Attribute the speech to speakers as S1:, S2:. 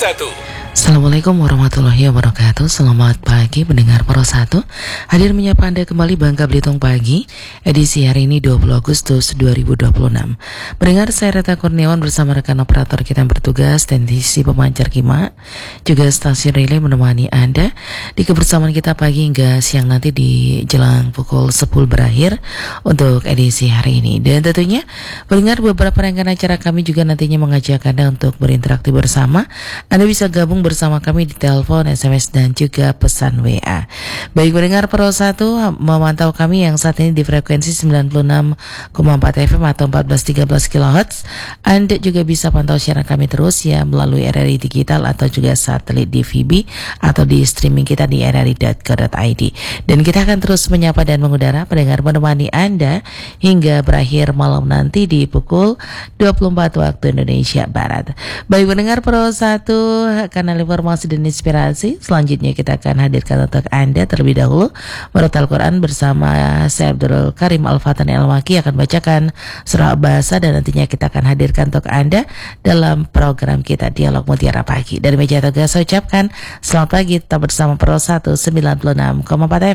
S1: 1.
S2: Assalamualaikum warahmatullahi wabarakatuh. Selamat pagi pendengar Pro 1. Hadir menyapa Anda kembali Bangka Belitung Pagi, edisi hari ini 20 Agustus 2026. Pendengar, saya Reta Kurniawan bersama rekan operator kita yang bertugas dan divisi pemancar Kima, juga stasiun relay menemani Anda di kebersamaan kita pagi hingga siang nanti di jelang pukul 10 berakhir untuk edisi hari ini. Dan tentunya pendengar, beberapa rangkaian acara kami juga nantinya mengajak Anda untuk berinteraksi bersama. Anda bisa gabung bersama kami di telepon, SMS, dan juga pesan WA. Baik pendengar Pro 1, memantau kami yang saat ini di frekuensi 96,4 FM atau 1413 kHz. Anda juga bisa pantau siaran kami terus ya melalui RRI Digital atau juga satelit DVB atau di streaming kita di rri.co.id. Dan kita akan terus menyapa dan mengudara pendengar menemani Anda hingga berakhir malam nanti di pukul 24 waktu Indonesia Barat. Baik pendengar Pro 1, kanal informasi dan inspirasi selanjutnya kita akan hadirkan untuk Anda terlebih dahulu menurut Al-Quran bersama saya Abdul Karim Al-Fatani Al-Waki akan bacakan surah bahasa dan nantinya kita akan hadirkan untuk Anda dalam program kita Dialog Mutiara Pagi. Dari meja tugas saya ucapkan selamat pagi, tetap bersama Pro 1 96,4